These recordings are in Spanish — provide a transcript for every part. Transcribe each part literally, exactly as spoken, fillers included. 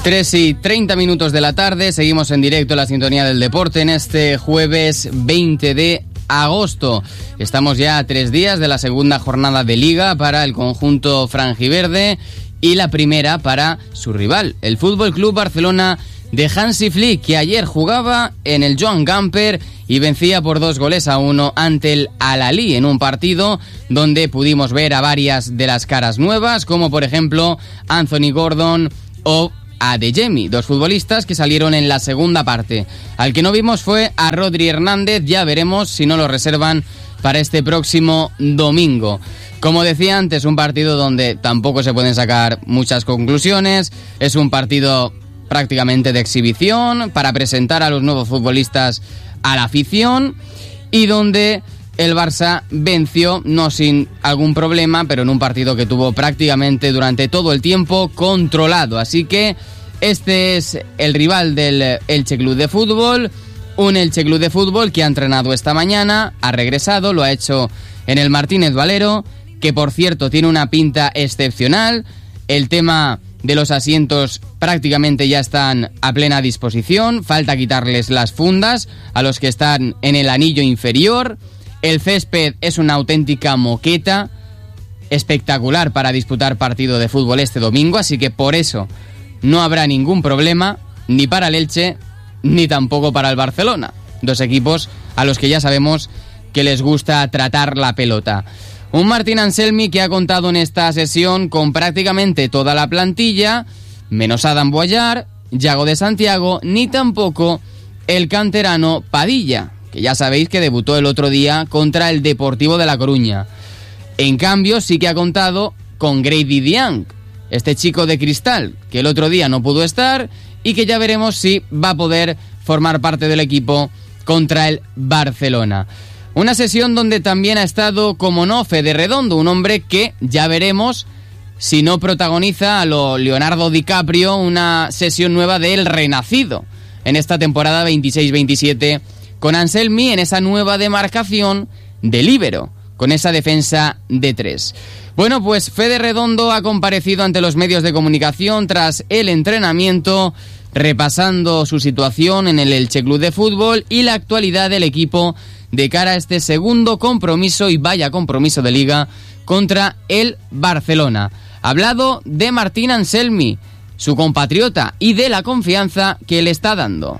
tres y treinta minutos de la tarde, seguimos en directo en la sintonía del deporte en este jueves veinte de agosto. Estamos ya a tres días de la segunda jornada de Liga para el conjunto franjiverde y la primera para su rival, el F C Barcelona de Hansi Flick, que ayer jugaba en el Joan Gamper y vencía por dos goles a uno ante el Al-Ahly en un partido donde pudimos ver a varias de las caras nuevas, como por ejemplo Anthony Gordon o Adeyemi, dos futbolistas que salieron en la segunda parte. Al que no vimos fue a Rodri Hernández, ya veremos si no lo reservan para este próximo domingo. Como decía antes, un partido donde tampoco se pueden sacar muchas conclusiones, es un partido prácticamente de exhibición para presentar a los nuevos futbolistas a la afición y donde el Barça venció, no sin algún problema, pero en un partido que tuvo prácticamente durante todo el tiempo controlado. Así que este es el rival del Elche Club de Fútbol, un Elche Club de Fútbol que ha entrenado esta mañana, ha regresado, lo ha hecho en el Martínez Valero, que por cierto tiene una pinta excepcional. El tema de los asientos prácticamente ya están a plena disposición, falta quitarles las fundas a los que están en el anillo inferior. El césped es una auténtica moqueta, espectacular para disputar partido de fútbol este domingo, así que por eso no habrá ningún problema, ni para el Elche, ni tampoco para el Barcelona. Dos equipos a los que ya sabemos que les gusta tratar la pelota. Un Martín Anselmi que ha contado en esta sesión con prácticamente toda la plantilla, menos Adam Boyar, Yago de Santiago, ni tampoco el canterano Padilla, que ya sabéis que debutó el otro día contra el Deportivo de La Coruña. En cambio, sí que ha contado con Grady Diang, este chico de cristal, que el otro día no pudo estar y que ya veremos si va a poder formar parte del equipo contra el Barcelona. Una sesión donde también ha estado, como no, Fede Redondo, un hombre que ya veremos si no protagoniza a lo Leonardo DiCaprio una sesión nueva de El Renacido en esta temporada veintiséis veintisiete con Anselmi en esa nueva demarcación de líbero, con esa defensa de tres. Bueno, pues Fede Redondo ha comparecido ante los medios de comunicación tras el entrenamiento, repasando su situación en el Elche Club de Fútbol y la actualidad del equipo de cara a este segundo compromiso, y vaya compromiso de Liga, contra el Barcelona. Ha hablado de Martín Anselmi, su compatriota, y de la confianza que le está dando.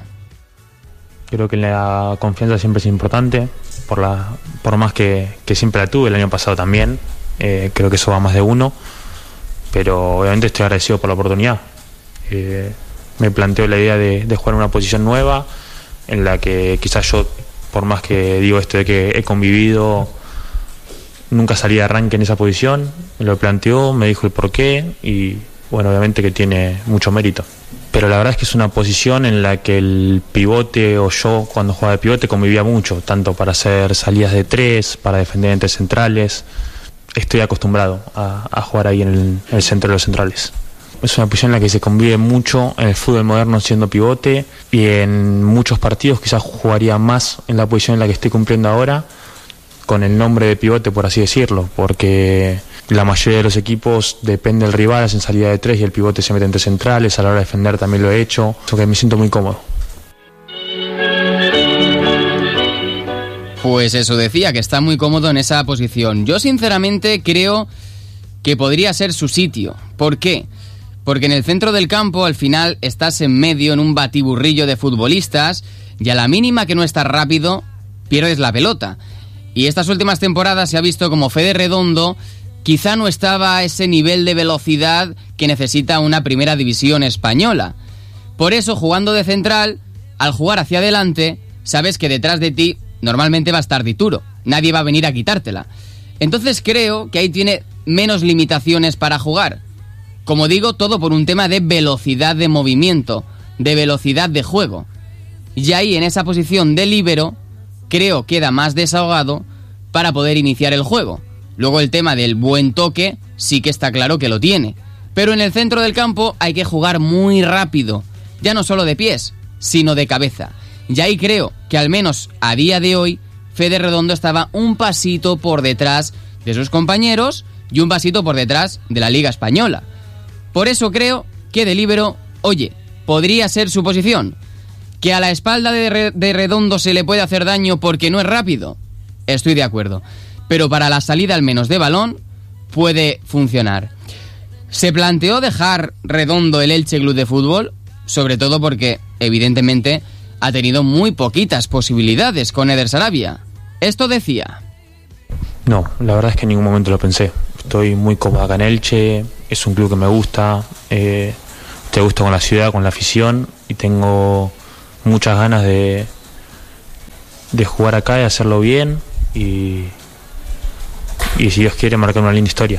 Creo que la confianza siempre es importante, por, la, por más que, que siempre la tuve el año pasado también. Eh, creo que eso va más de uno, pero obviamente estoy agradecido por la oportunidad. Eh, me planteo la idea de, de jugar en una posición nueva, en la que quizás yo, por más que digo esto de que he convivido, nunca salí de arranque en esa posición. Me lo planteó, me dijo el porqué y bueno, obviamente que tiene mucho mérito. Pero la verdad es que es una posición en la que el pivote, o yo cuando jugaba de pivote, convivía mucho, tanto para hacer salidas de tres, para defender entre centrales. Estoy acostumbrado a, a jugar ahí en el, en el centro de los centrales. Es una posición en la que se convive mucho en el fútbol moderno siendo pivote, y en muchos partidos quizás jugaría más en la posición en la que estoy cumpliendo ahora, con el nombre de pivote, por así decirlo, porque la mayoría de los equipos depende del rival, hacen salida de tres y el pivote se mete entre centrales. A la hora de defender también lo he hecho, eso que me siento muy cómodo. Pues eso decía, que está muy cómodo en esa posición. Yo sinceramente creo que podría ser su sitio. ¿Por qué? Porque en el centro del campo al final estás en medio en un batiburrillo de futbolistas y a la mínima que no estás rápido pierdes la pelota. Y estas últimas temporadas se ha visto como Fede Redondo quizá no estaba a ese nivel de velocidad que necesita una primera división española. Por eso, jugando de central, al jugar hacia adelante, sabes que detrás de ti normalmente va a estar Dituro. Nadie va a venir a quitártela. Entonces creo que ahí tiene menos limitaciones para jugar. Como digo, todo por un tema de velocidad de movimiento, de velocidad de juego. Y ahí, en esa posición de líbero, creo queda más desahogado para poder iniciar el juego. Luego el tema del buen toque sí que está claro que lo tiene. Pero en el centro del campo hay que jugar muy rápido, ya no solo de pies, sino de cabeza. Y ahí creo que al menos a día de hoy Fede Redondo estaba un pasito por detrás de sus compañeros y un pasito por detrás de la Liga Española. Por eso creo que de líbero Oye, podría ser su posición. ¿Que a la espalda de, Re- de Redondo se le puede hacer daño porque no es rápido? Estoy de acuerdo. Pero para la salida al menos de balón puede funcionar. ¿Se planteó dejar Redondo el Elche Club de Fútbol? Sobre todo porque, evidentemente, ha tenido muy poquitas posibilidades con Eder Sarabia. Esto decía. No, la verdad es que en ningún momento lo pensé. Estoy muy cómodo acá en Elche, es un club que me gusta, eh, te gusta con la ciudad, con la afición, y tengo muchas ganas de, de jugar acá y hacerlo bien, y, y si Dios quiere marcar una linda historia.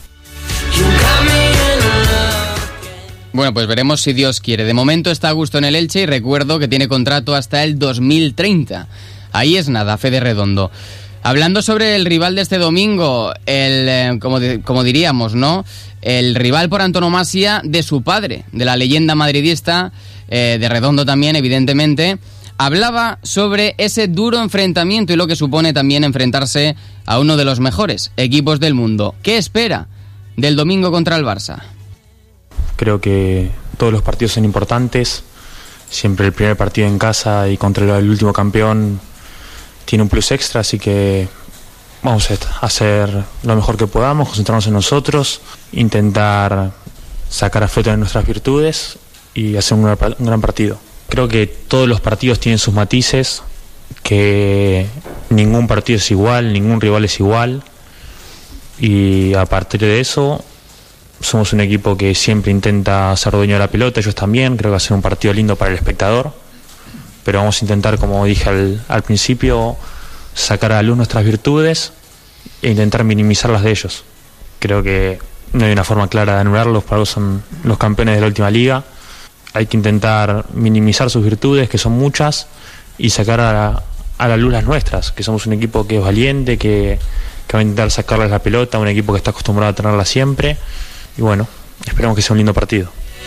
Bueno, pues veremos si Dios quiere. De momento está a gusto en el Elche y recuerdo que tiene contrato hasta el dos mil treinta. Ahí es nada, Fede Redondo. Hablando sobre el rival de este domingo, el eh, como, de, como diríamos, ¿no? El rival por antonomasia de su padre, de la leyenda madridista, eh, de Redondo también, evidentemente, hablaba sobre ese duro enfrentamiento y lo que supone también enfrentarse a uno de los mejores equipos del mundo. ¿Qué espera del domingo contra el Barça? Creo que todos los partidos son importantes. Siempre el primer partido en casa y contra el último campeón tiene un plus extra, así que vamos a hacer lo mejor que podamos, concentrarnos en nosotros, intentar sacar a flote de nuestras virtudes y hacer un gran, un gran partido. Creo que todos los partidos tienen sus matices, que ningún partido es igual, ningún rival es igual, y a partir de eso somos un equipo que siempre intenta ser dueño de la pelota, ellos también. Creo que va a ser un partido lindo para el espectador, pero vamos a intentar, como dije al, al principio, sacar a la luz nuestras virtudes e intentar minimizar las de ellos. Creo que no hay una forma clara de anularlos, para algo son los campeones de la última liga. Hay que intentar minimizar sus virtudes, que son muchas, y sacar a la, a la luz las nuestras, que somos un equipo que es valiente, que, que va a intentar sacarles la pelota, un equipo que está acostumbrado a tenerla siempre. Y bueno, esperemos que sea un lindo partido.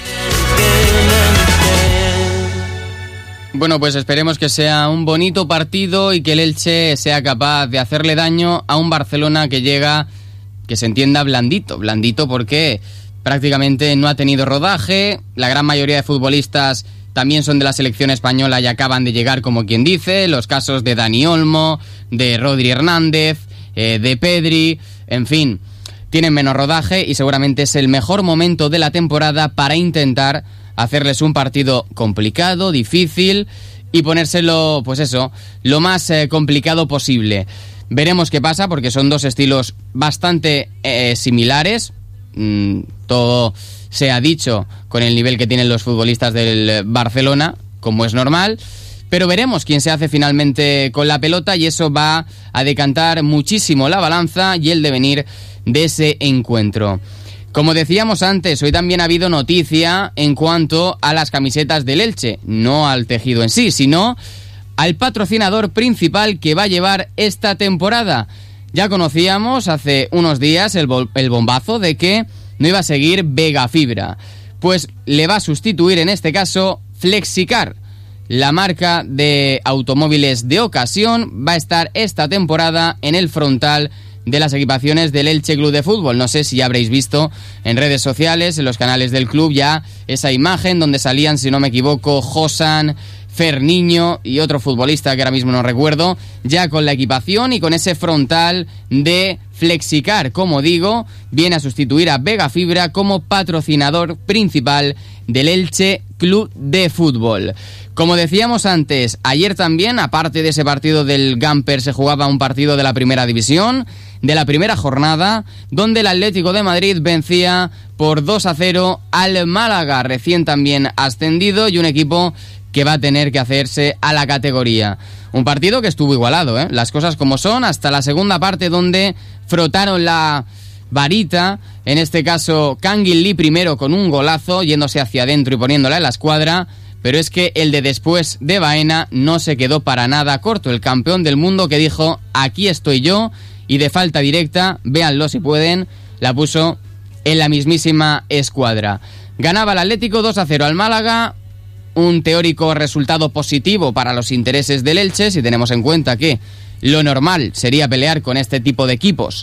Bueno, pues esperemos que sea un bonito partido y que el Elche sea capaz de hacerle daño a un Barcelona que llega, que se entienda, blandito. Blandito porque prácticamente no ha tenido rodaje. La gran mayoría de futbolistas también son de la selección española y acaban de llegar, como quien dice. Los casos de Dani Olmo, de Rodri Hernández, eh, de Pedri, en fin. Tienen menos rodaje y seguramente es el mejor momento de la temporada para intentar hacerles un partido complicado, difícil y ponérselo, pues eso, lo más eh, complicado posible. Veremos qué pasa porque son dos estilos bastante eh, similares. Mm, todo se ha dicho con el nivel que tienen los futbolistas del Barcelona, como es normal. Pero veremos quién se hace finalmente con la pelota y eso va a decantar muchísimo la balanza y el devenir de ese encuentro. Como decíamos antes, hoy también ha habido noticia en cuanto a las camisetas del Elche, no al tejido en sí, sino al patrocinador principal que va a llevar esta temporada. Ya conocíamos hace unos días el, bol- el bombazo de que no iba a seguir Vega Fibra, pues le va a sustituir en este caso Flexicar. La marca de automóviles de ocasión va a estar esta temporada en el frontal de las equipaciones del Elche Club de Fútbol. No sé si habréis visto en redes sociales, en los canales del club, ya esa imagen donde salían, si no me equivoco, Josan, Ferniño y otro futbolista que ahora mismo no recuerdo, ya con la equipación y con ese frontal de Flexicar. Como digo, viene a sustituir a Vega Fibra como patrocinador principal del Elche Club de Fútbol. Como decíamos antes, ayer también, aparte de ese partido del Gamper, se jugaba un partido de la primera división, de la primera jornada, donde el Atlético de Madrid vencía por dos a cero al Málaga, recién también ascendido, y un equipo que va a tener que hacerse a la categoría. Un partido que estuvo igualado, ¿eh? Las cosas como son, hasta la segunda parte donde frotaron la varita, en este caso Kangin Lee primero con un golazo, yéndose hacia adentro y poniéndola en la escuadra. Pero es que el de después de Baena no se quedó para nada corto. El campeón del mundo que dijo, aquí estoy yo, y de falta directa, véanlo si pueden, la puso en la mismísima escuadra. Ganaba el Atlético dos a cero al Málaga, un teórico resultado positivo para los intereses del Elche, si tenemos en cuenta que lo normal sería pelear con este tipo de equipos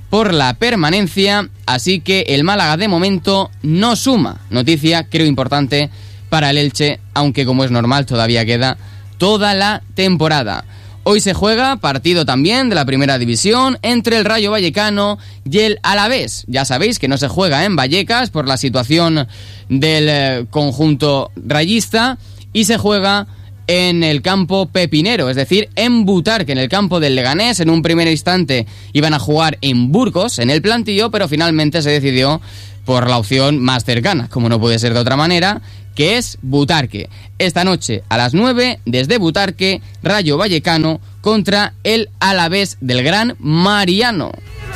por la permanencia, así que el Málaga de momento no suma. Noticia, creo, importante para el Elche, aunque como es normal todavía queda toda la temporada. Hoy se juega partido también de la primera división entre el Rayo Vallecano y el Alavés. Ya sabéis que no se juega en Vallecas por la situación del eh, conjunto rayista y se juega en el campo pepinero, es decir, en Butarque, en el campo del Leganés. En un primer instante iban a jugar en Burgos, en el Plantío, pero finalmente se decidió por la opción más cercana, como no puede ser de otra manera, que es Butarque. Esta noche a las nueve, desde Butarque, Rayo Vallecano contra el Alavés del Gran Mariano.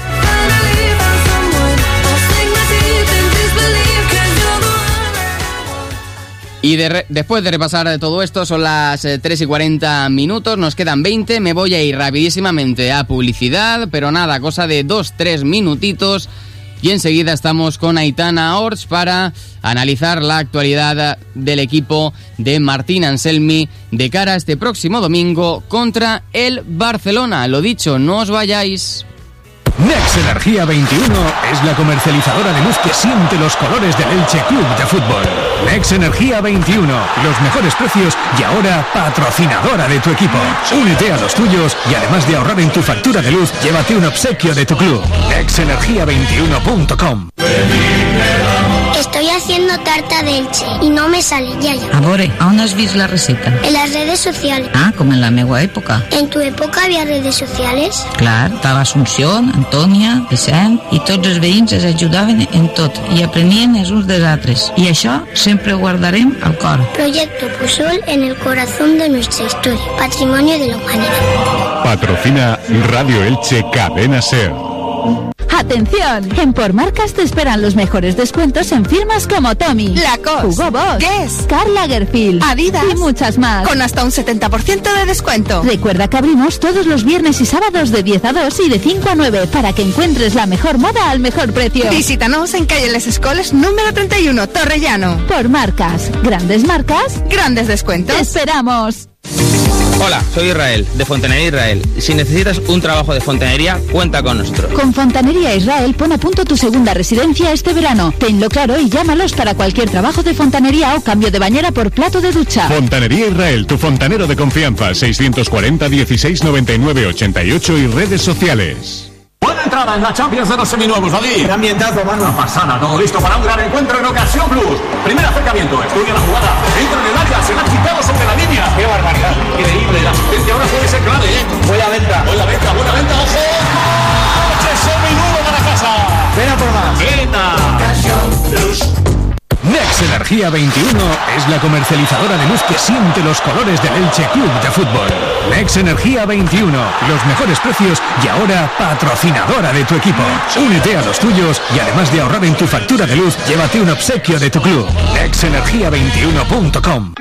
Y de re- después de repasar todo esto, son las eh, tres y cuarenta minutos, nos quedan veinte, me voy a ir rapidísimamente a publicidad, pero nada, cosa de dos tres minutitos, y enseguida estamos con Aitana Orts para analizar la actualidad del equipo de Martín Anselmi de cara a este próximo domingo contra el Barcelona. Lo dicho, no os vayáis. Nex Energía veintiuno es la comercializadora de luz que siente los colores del Elche Club de Fútbol. Nex Energía veintiuno, los mejores precios y ahora patrocinadora de tu equipo. Únete a los tuyos y además de ahorrar en tu factura de luz, llévate un obsequio de tu club. nex energía veintiuno punto com. Estoy haciendo tarta de Elche y no me sale, ya ya. A veure, on has vist la receta? En las redes sociales. Ah, com en la meua època. ¿En tu época había redes sociales? Clar, estava Assumpció, Antònia, Vicent, i tots els veïns es ajudaven en tot i aprenien els uns dels altres. I això sempre ho guardarem al cor. Proyecto Pusol en el corazón de nuestra historia, patrimonio de la humanidad. Patrocina Radio Elche Cadena Ser. ¡Atención! En Por Marcas te esperan los mejores descuentos en firmas como Tommy, Lacoste, Hugo Boss, Guess, Karl Lagerfeld, Adidas y muchas más. Con hasta un setenta por ciento de descuento. Recuerda que abrimos todos los viernes y sábados de diez a dos y de cinco a nueve para que encuentres la mejor moda al mejor precio. Visítanos en calle Les Escoles número treinta y uno, Torrellano. Por Marcas, grandes marcas, grandes descuentos. ¡Te esperamos! Hola, soy Israel, de Fontanería Israel. Si necesitas un trabajo de fontanería, cuenta con nosotros. Con Fontanería Israel pon a punto tu segunda residencia este verano. Tenlo claro y llámalos para cualquier trabajo de fontanería o cambio de bañera por plato de ducha. Fontanería Israel, tu fontanero de confianza. seiscientos cuarenta, dieciséis, noventa y nueve, ochenta y ocho y redes sociales. Buena entrada en la Champions de los seminuevos, David. Qué ambientazo, mano. Una pasada, todo listo para un gran encuentro en Ocasión Plus. Primer acercamiento, estudia la jugada. Entra en el área, se la ha quitado sobre la línea. Qué barbaridad, increíble. La asistencia ahora puede ser clave, ¿eh? Buena venta. Buena venta, buena venta, ojo. ¡Coche seminuevo para casa! Ven a por más. Venga. Ocasión Plus. Nex Energía veintiuno es la comercializadora de luz que siente los colores del Elche Club de Fútbol. Nex Energía veintiuno, los mejores precios y ahora patrocinadora de tu equipo. Únete a los tuyos y además de ahorrar en tu factura de luz, llévate un obsequio de tu club. nex energía veintiuno punto com.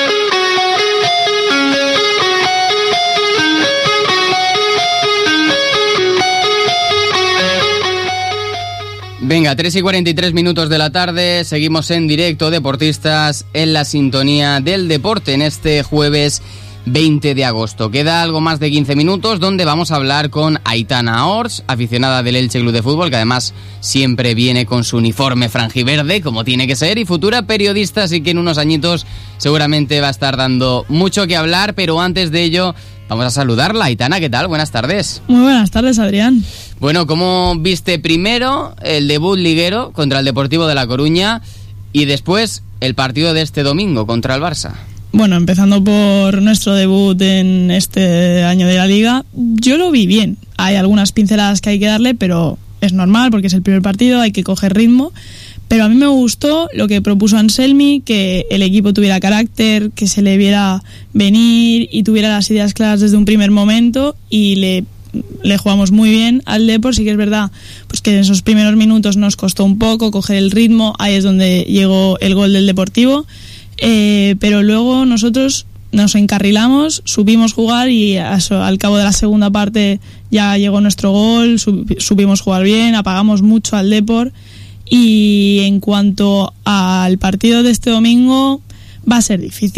Venga, tres y cuarenta y tres minutos de la tarde, seguimos en directo, deportistas, en la sintonía del deporte en este jueves veinte de agosto. Queda algo más de quince minutos donde vamos a hablar con Aitana Orts, aficionada del Elche Club de Fútbol, que además siempre viene con su uniforme franjiverde, como tiene que ser, y futura periodista, así que en unos añitos seguramente va a estar dando mucho que hablar, pero antes de ello vamos a saludarla. Aitana, ¿qué tal? Buenas tardes. Muy buenas tardes, Adrián. Bueno, ¿cómo viste primero el debut liguero contra el Deportivo de La Coruña y después el partido de este domingo contra el Barça? Bueno, empezando por nuestro debut en este año de la Liga, yo lo vi bien. Hay algunas pinceladas que hay que darle, pero es normal porque es el primer partido, hay que coger ritmo. Pero a mí me gustó lo que propuso Anselmi, que el equipo tuviera carácter, que se le viera venir y tuviera las ideas claras desde un primer momento, y le, le jugamos muy bien al Depor. Sí que es verdad pues que en esos primeros minutos nos costó un poco coger el ritmo, ahí es donde llegó el gol del Deportivo, eh, pero luego nosotros nos encarrilamos, supimos jugar y a, al cabo de la segunda parte ya llegó nuestro gol, sub, supimos jugar bien, apagamos mucho al Depor. Y en cuanto al partido de este domingo, va a ser difícil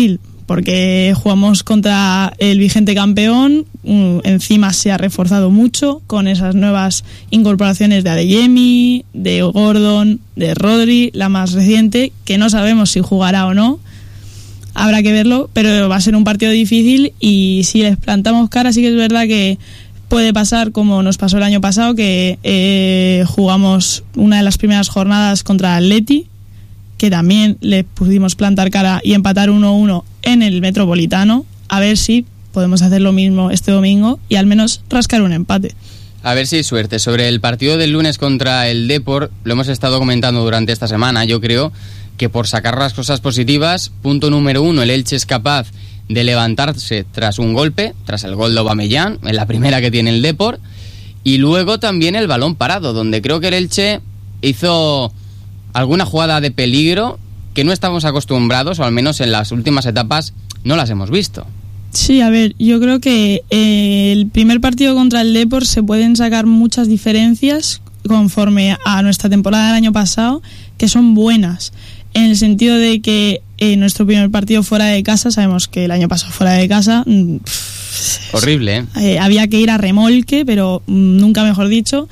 porque jugamos contra el vigente campeón, um, encima se ha reforzado mucho con esas nuevas incorporaciones de Adeyemi, de Gordon, de Rodri, la más reciente, que no sabemos si jugará o no, habrá que verlo, pero va a ser un partido difícil y si les plantamos cara sí que es verdad que puede pasar como nos pasó el año pasado, que eh, jugamos una de las primeras jornadas contra Atleti, que también le pudimos plantar cara y empatar uno a uno en el Metropolitano, a ver si podemos hacer lo mismo este domingo y al menos rascar un empate. A ver si hay suerte. Sobre el partido del lunes contra el Depor, lo hemos estado comentando durante esta semana, yo creo que por sacar las cosas positivas, punto número uno, el Elche es capaz de levantarse tras un golpe, tras el gol de Aubameyang, en la primera que tiene el Depor, y luego también el balón parado, donde creo que el Elche hizo alguna jugada de peligro que no estamos acostumbrados, o al menos en las últimas etapas no las hemos visto. Sí, a ver, yo creo que eh, el primer partido contra el Depor se pueden sacar muchas diferencias conforme a nuestra temporada del año pasado, que son buenas, en el sentido de que eh, nuestro primer partido fuera de casa, sabemos que el año pasado fuera de casa pff, horrible, ¿eh? Eh, había que ir a remolque, pero mm, nunca mejor dicho,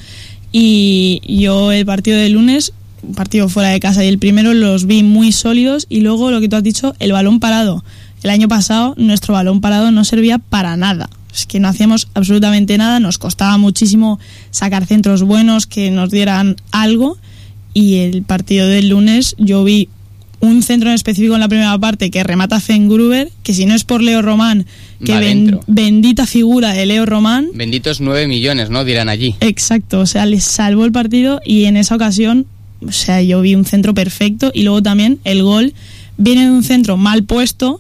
y yo el partido del lunes, un partido fuera de casa y el primero, los vi muy sólidos, y luego lo que tú has dicho, el balón parado. El año pasado nuestro balón parado no servía para nada, es que no hacíamos absolutamente nada, nos costaba muchísimo sacar centros buenos que nos dieran algo, y el partido del lunes yo vi un centro en específico en la primera parte que remata Fengruber, que si no es por Leo Román, que ben, bendita figura de Leo Román. Benditos nueve millones, ¿no? Dirán allí. Exacto, o sea, les salvó el partido y en esa ocasión, o sea, yo vi un centro perfecto y luego también el gol viene de un centro mal puesto,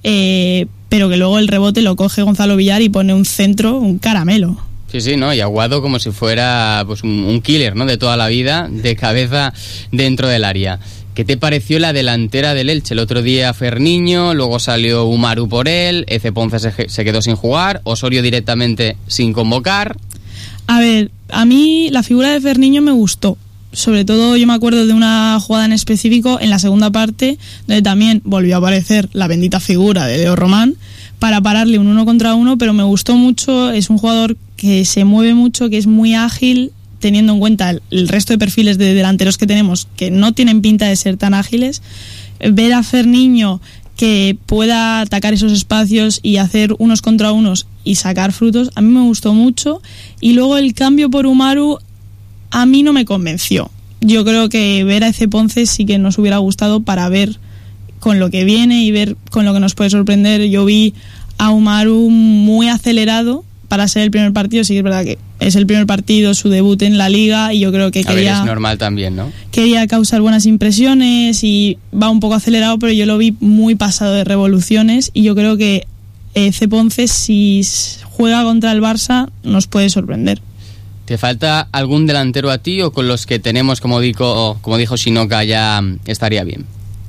eh, pero que luego el rebote lo coge Gonzalo Villar y pone un centro, un caramelo. Sí, sí, ¿no? Y Aguado como si fuera pues un, un killer, ¿no? De toda la vida, de cabeza dentro del área. ¿Qué te pareció la delantera del Elche? El otro día Ferniño, luego salió Umaru por él, Eze Ponce se, se quedó sin jugar, Osorio directamente sin convocar. A ver, a mí la figura de Ferniño me gustó. Sobre todo yo me acuerdo de una jugada en específico en la segunda parte, donde también volvió a aparecer la bendita figura de Leo Román para pararle un uno contra uno, pero me gustó mucho. Es un jugador que se mueve mucho, que es muy ágil, teniendo en cuenta el, el resto de perfiles de delanteros que tenemos, que no tienen pinta de ser tan ágiles. Ver a Ferniño que pueda atacar esos espacios y hacer unos contra unos y sacar frutos, a mí me gustó mucho. Y luego el cambio por Umaru a mí no me convenció. Yo creo que ver a Eze Ponce sí que nos hubiera gustado para ver con lo que viene y ver con lo que nos puede sorprender. Yo vi a Umaru muy acelerado para ser el primer partido. Sí que es verdad que es el primer partido, su debut en la Liga, y yo creo que a quería... ver, es normal también, ¿no? Quería causar buenas impresiones y va un poco acelerado, pero yo lo vi muy pasado de revoluciones y yo creo que Eze Ponce, si juega contra el Barça, nos puede sorprender. ¿Te falta algún delantero a ti o con los que tenemos, como dijo, como dijo Shinoka, ya estaría bien?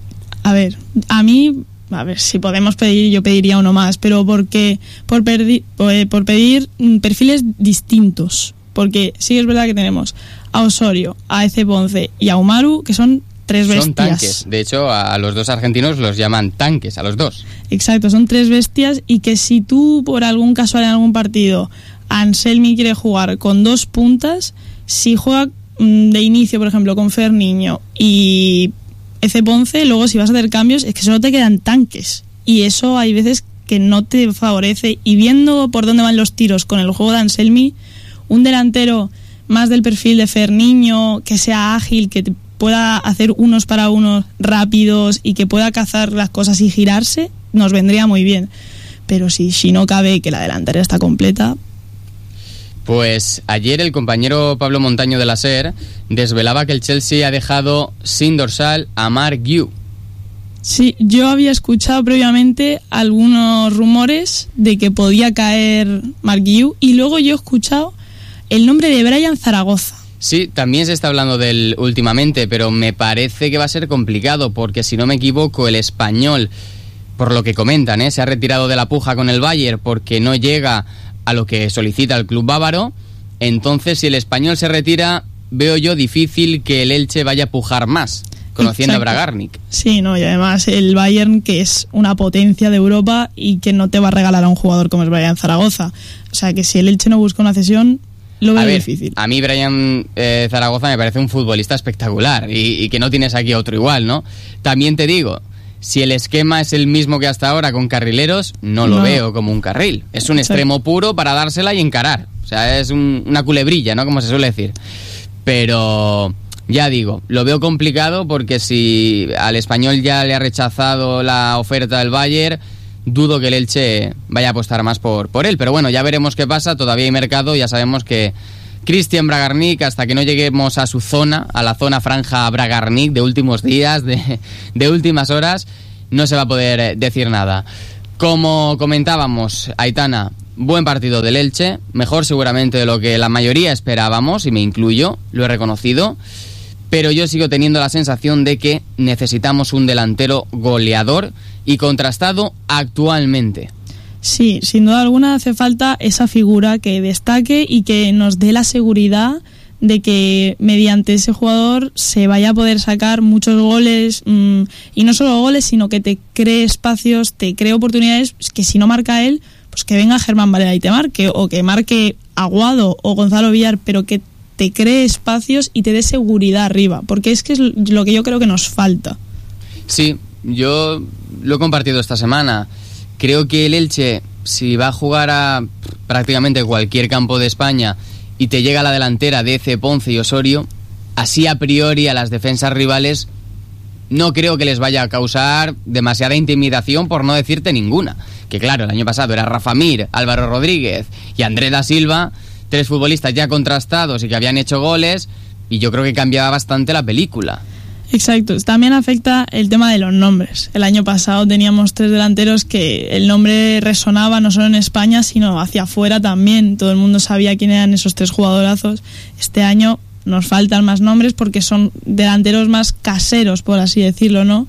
A ver, a mí, a ver, si podemos pedir, yo pediría uno más, pero porque por, perdi, por, por pedir perfiles distintos, porque sí es verdad que tenemos a Osorio, a Eze Ponce y a Umaru, que son tres bestias. Son tanques, de hecho a los dos argentinos los llaman tanques, a los dos. Exacto, son tres bestias, y que si tú por algún casual en algún partido Anselmi quiere jugar con dos puntas, si juega de inicio, por ejemplo, con Ferniño y Eze Ponce, luego si vas a hacer cambios es que solo te quedan tanques, y eso hay veces que no te favorece. Y viendo por dónde van los tiros con el juego de Anselmi, un delantero más del perfil de Ferniño, que sea ágil, que te pueda hacer unos para unos rápidos y que pueda cazar las cosas y girarse, nos vendría muy bien. Pero si Shinoka ve que la delantera está completa... Pues ayer el compañero Pablo Montaño de la SER desvelaba que el Chelsea ha dejado sin dorsal a Mark Yu. Sí, yo había escuchado previamente algunos rumores de que podía caer Mark Yu, y luego yo he escuchado el nombre de Brian Zaragoza. Sí, también se está hablando de él últimamente, pero me parece que va a ser complicado, porque si no me equivoco, el español, por lo que comentan, ¿eh? se ha retirado de la puja con el Bayern porque no llega a lo que solicita el club bávaro. Entonces, si el español se retira, veo yo difícil que el Elche vaya a pujar más conociendo Exacto. a Bragarnik. Sí, no, y además el Bayern, que es una potencia de Europa y que no te va a regalar a un jugador como es Brian Zaragoza. O sea, que si el Elche no busca una cesión, lo veo a ver, difícil. A mí Brian eh, Zaragoza me parece un futbolista espectacular y, y que no tienes aquí otro igual, ¿no? También te digo, si el esquema es el mismo que hasta ahora con carrileros, no lo No. veo como un carril. Es un Exacto. extremo puro para dársela y encarar. O sea, es un- una culebrilla, ¿no? Como se suele decir. Pero ya digo, lo veo complicado porque si al Español ya le ha rechazado la oferta del Bayern, dudo que el Elche vaya a apostar más por, por él. Pero bueno, ya veremos qué pasa. Todavía hay mercado. Ya sabemos que Christian Bragarnik, hasta que no lleguemos a su zona, a la zona franja Bragarnik de últimos días, de, de últimas horas, no se va a poder eh, decir nada. Como comentábamos, Aitana, buen partido del Elche, mejor seguramente de lo que la mayoría esperábamos, y me incluyo, lo he reconocido, pero yo sigo teniendo la sensación de que necesitamos un delantero goleador y contrastado actualmente. Sí, sin duda alguna hace falta esa figura que destaque y que nos dé la seguridad de que mediante ese jugador se vaya a poder sacar muchos goles, mmm, y no solo goles, sino que te cree espacios, te cree oportunidades que si no marca él, pues que venga Germán Varela y te marque, o que marque Aguado o Gonzalo Villar, pero que te cree espacios y te dé seguridad arriba, porque es que es lo que yo creo que nos falta. Sí, yo lo he compartido esta semana. Creo que el Elche, si va a jugar a prácticamente cualquier campo de España y te llega a la delantera de Eze, Ponce y Osorio, así a priori a las defensas rivales no creo que les vaya a causar demasiada intimidación, por no decirte ninguna. Que claro, el año pasado era Rafa Mir, Álvaro Rodríguez y Andrés da Silva, tres futbolistas ya contrastados y que habían hecho goles, y yo creo que cambiaba bastante la película. Exacto, también afecta el tema de los nombres. El año pasado teníamos tres delanteros que el nombre resonaba no solo en España, sino hacia afuera también. Todo el mundo sabía quién eran esos tres jugadorazos. Este año nos faltan más nombres porque son delanteros más caseros, por así decirlo, ¿no?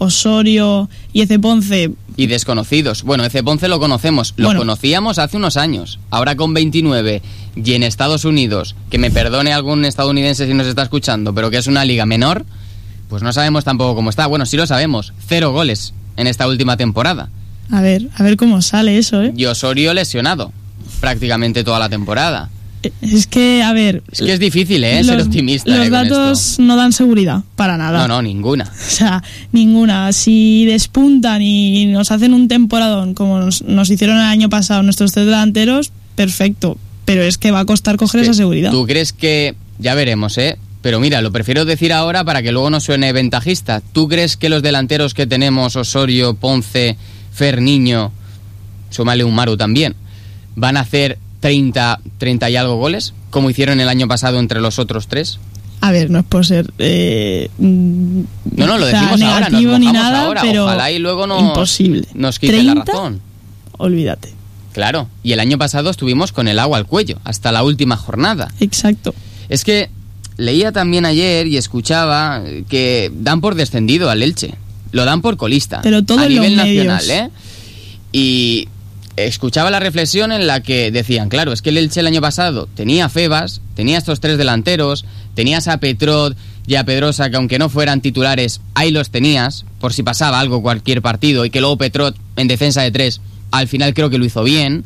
Osorio y Eze Ponce. Y desconocidos. Bueno, Eze Ponce lo conocemos, lo Bueno. conocíamos hace unos años. Ahora con veintinueve y en Estados Unidos, que me perdone algún estadounidense si nos está escuchando, pero que es una liga menor, pues no sabemos tampoco cómo está. Bueno, sí lo sabemos, cero goles en esta última temporada. A ver, a ver cómo sale eso, ¿eh? Y Osorio lesionado prácticamente toda la temporada. Es que, a ver... Es que es difícil, ¿eh? los, ser optimista. Los eh, con datos esto. no dan seguridad, para nada. No, no, ninguna. O sea, ninguna. Si despuntan y nos hacen un temporadón como nos, nos hicieron el año pasado nuestros tres delanteros, perfecto. Pero es que va a costar coger Es que esa seguridad. ¿Tú crees que...? Ya veremos, ¿eh? Pero mira, lo prefiero decir ahora para que luego no suene ventajista. ¿Tú crees que los delanteros que tenemos, Osorio, Ponce, Fer Niño, súmale un Maru también, van a hacer treinta, treinta y algo goles, como hicieron el año pasado entre los otros tres? A ver, no es por ser... Eh, No, no, lo o sea, decimos ahora, nos negativo ni mojamos nada, ahora. pero Ojalá y luego no imposible. nos quiten la ¿treinta? razón. Olvídate. Claro, y el año pasado estuvimos con el agua al cuello, hasta la última jornada. Exacto. Es que leía también ayer y escuchaba que dan por descendido al Elche. Lo dan por colista. Pero todo a en nivel los medios. nacional, ¿eh? Y escuchaba la reflexión en la que decían, claro, es que el Elche el año pasado tenía a Febas, tenía estos tres delanteros, tenías a Petrot y a Pedrosa, que aunque no fueran titulares, ahí los tenías, por si pasaba algo cualquier partido, y que luego Petrot en defensa de tres, al final creo que lo hizo bien,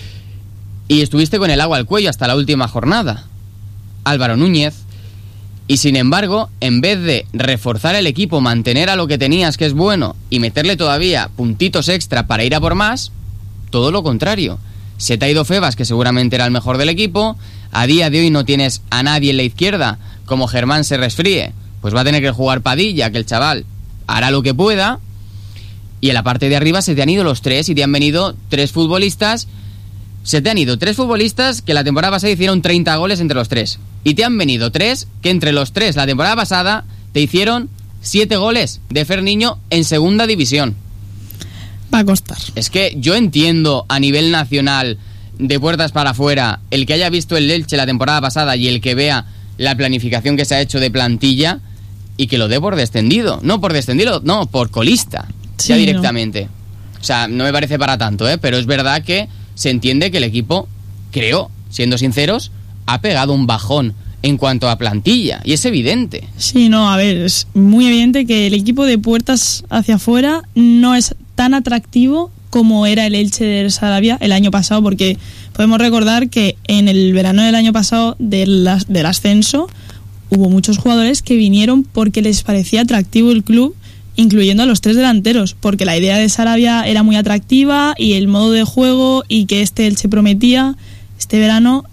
y estuviste con el agua al cuello hasta la última jornada. Álvaro Núñez. Y sin embargo, en vez de reforzar el equipo, mantener a lo que tenías, que es bueno, y meterle todavía puntitos extra para ir a por más, todo lo contrario. Se te ha ido Febas, que seguramente era el mejor del equipo. A día de hoy no tienes a nadie en la izquierda. Como Germán se resfríe, pues va a tener que jugar Padilla, que el chaval hará lo que pueda. Y en la parte de arriba se te han ido los tres y te han venido tres futbolistas. Se te han ido tres futbolistas que la temporada pasada hicieron treinta goles entre los tres. Y te han venido tres que entre los tres la temporada pasada te hicieron siete goles de Fer Niño en segunda división. Va a costar. Es que yo entiendo a nivel nacional, de puertas para afuera, el que haya visto el Elche la temporada pasada y el que vea la planificación que se ha hecho de plantilla y que lo dé por descendido. No por descendido, no, por colista. Sí, ya directamente. No. O sea, no me parece para tanto, ¿eh? Pero es verdad que se entiende que el equipo, creo, siendo sinceros, ha pegado un bajón en cuanto a plantilla, y es evidente. Sí, no, a ver, es muy evidente que el equipo de puertas hacia afuera no es tan atractivo como era el Elche de Sarabia el año pasado, porque podemos recordar que en el verano del año pasado del, del ascenso hubo muchos jugadores que vinieron porque les parecía atractivo el club, incluyendo a los tres delanteros, porque la idea de Sarabia era muy atractiva y el modo de juego y que este Elche prometía. Este verano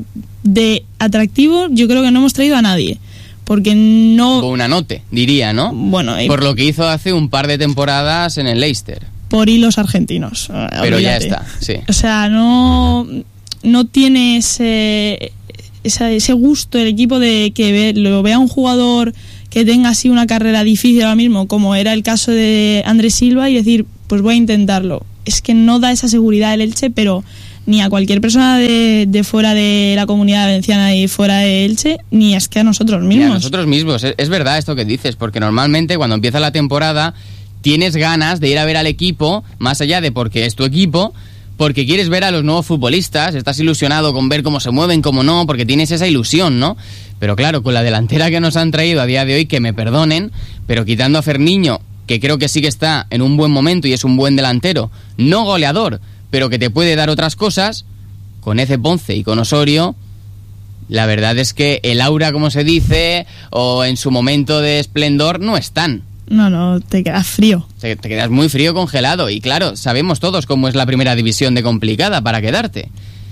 de atractivo yo creo que no hemos traído a nadie, porque no... Hubo una note, diría, ¿no? Bueno, y... por lo que hizo hace un par de temporadas en el Leicester. Por hilos argentinos. Pero olvídate. Ya está, sí. O sea, no, no tiene ese, ese, ese gusto el equipo de que ve, lo vea un jugador que tenga así una carrera difícil ahora mismo, como era el caso de Andrés Silva, y decir, pues voy a intentarlo. Es que no da esa seguridad el Elche, pero ni a cualquier persona de, de fuera de la comunidad valenciana y fuera de Elche, ni es que a nosotros mismos. Ni a nosotros mismos, es, es verdad esto que dices, porque normalmente cuando empieza la temporada tienes ganas de ir a ver al equipo, más allá de porque es tu equipo, porque quieres ver a los nuevos futbolistas, estás ilusionado con ver cómo se mueven, cómo no, porque tienes esa ilusión, ¿no? Pero claro, con la delantera que nos han traído a día de hoy, que me perdonen, pero quitando a Ferniño, que creo que sí que está en un buen momento y es un buen delantero, no goleador, pero que te puede dar otras cosas, con Eze Ponce y con Osorio, la verdad es que el aura, como se dice, o en su momento de esplendor, no están. No, no, te quedas frío. Te, te quedas muy frío, congelado. Y claro, sabemos todos cómo es la primera división de complicada para quedarte.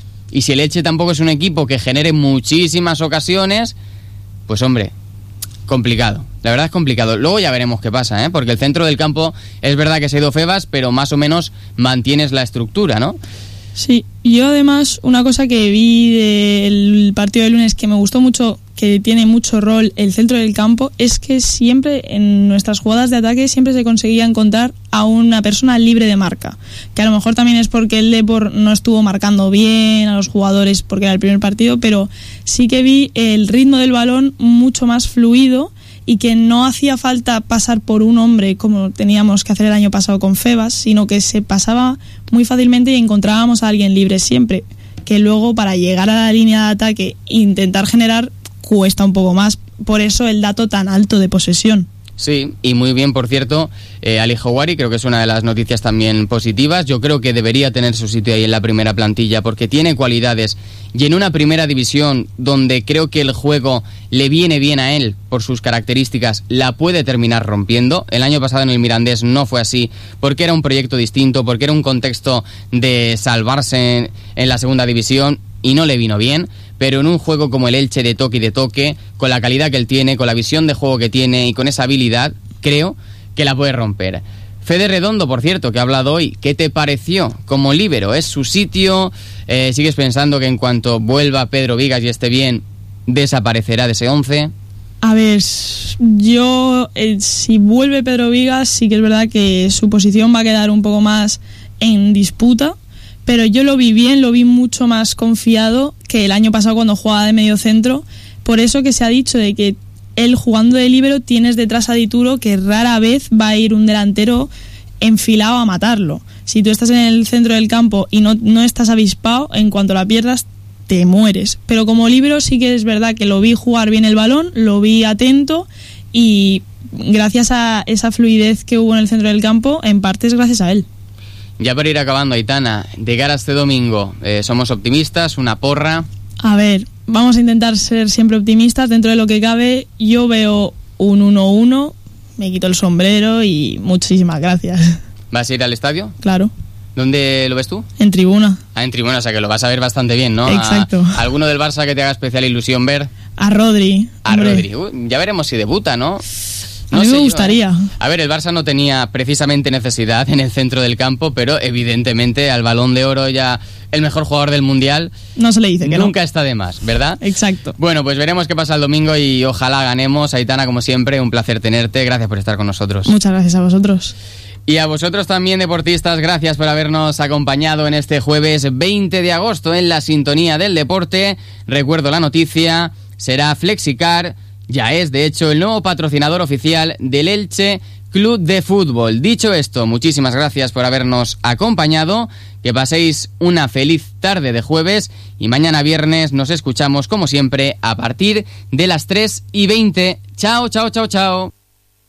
Y si el Elche tampoco es un equipo que genere muchísimas ocasiones, pues hombre, complicado. La verdad es complicado. Luego ya veremos qué pasa, ¿eh? Porque el centro del campo es verdad que se ha ido Febas, pero más o menos mantienes la estructura, ¿no? Sí, yo además una cosa que vi del partido de lunes que me gustó mucho, que tiene mucho rol el centro del campo, es que siempre en nuestras jugadas de ataque siempre se conseguía encontrar a una persona libre de marca, que a lo mejor también es porque el Depor no estuvo marcando bien a los jugadores porque era el primer partido, pero sí que vi el ritmo del balón mucho más fluido y que no hacía falta pasar por un hombre como teníamos que hacer el año pasado con Febas, sino que se pasaba muy fácilmente y encontrábamos a alguien libre siempre, que luego para llegar a la línea de ataque e intentar generar cuesta un poco más, por eso el dato tan alto de posesión. Sí, y muy bien, por cierto, eh, Ali Houari, creo que es una de las noticias también positivas. Yo creo que debería tener su sitio ahí en la primera plantilla porque tiene cualidades. Y en una primera división donde creo que el juego le viene bien a él por sus características, la puede terminar rompiendo. El año pasado en el Mirandés no fue así porque era un proyecto distinto, porque era un contexto de salvarse en, en la segunda división y no le vino bien. Pero en un juego como el Elche de toque y de toque, con la calidad que él tiene, con la visión de juego que tiene y con esa habilidad, creo que la puede romper. Fede Redondo, por cierto, que ha hablado hoy, ¿qué te pareció como líbero? ¿Es su sitio? Eh, ¿Sigues pensando que en cuanto vuelva Pedro Vigas y esté bien, desaparecerá de ese once? A ver, yo, eh, si vuelve Pedro Vigas, sí que es verdad que su posición va a quedar un poco más en disputa, pero yo lo vi bien, lo vi mucho más confiado que el año pasado cuando jugaba de medio centro, por eso que se ha dicho de que él jugando de líbero tienes detrás a Dituro, que rara vez va a ir un delantero enfilado a matarlo. Si tú estás en el centro del campo y no, no estás avispado, en cuanto la pierdas te mueres, pero como líbero sí que es verdad que lo vi jugar bien el balón, lo vi atento y gracias a esa fluidez que hubo en el centro del campo, en parte es gracias a él. Ya para ir acabando, Aitana, de cara a este domingo, eh, ¿somos optimistas? ¿Una porra? A ver, vamos a intentar ser siempre optimistas dentro de lo que cabe. Yo veo un uno uno, me quito el sombrero y muchísimas gracias. ¿Vas a ir al estadio? Claro. ¿Dónde lo ves tú? En tribuna. Ah, en tribuna, o sea que lo vas a ver bastante bien, ¿no? Exacto. ¿A alguno del Barça que te haga especial ilusión ver? A Rodri. A hombre. Rodri. Uy, ya veremos si debuta, ¿no? No a mí me gustaría. Yo, ¿eh? A ver, el Barça no tenía precisamente necesidad en el centro del campo, pero evidentemente al Balón de Oro ya el mejor jugador del Mundial no se le dice que nunca no. está de más, ¿verdad? Exacto. Bueno, pues veremos qué pasa el domingo y ojalá ganemos. Aitana, como siempre, un placer tenerte. Gracias por estar con nosotros. Muchas gracias a vosotros. Y a vosotros también, deportistas, gracias por habernos acompañado en este jueves veinte de agosto en la sintonía del deporte. Recuerdo la noticia, será Flexicar. Ya es, de hecho, el nuevo patrocinador oficial del Elche Club de Fútbol. Dicho esto, muchísimas gracias por habernos acompañado, que paséis una feliz tarde de jueves y mañana viernes nos escuchamos como siempre a partir de las tres y veinte. Chao, chao, chao, chao.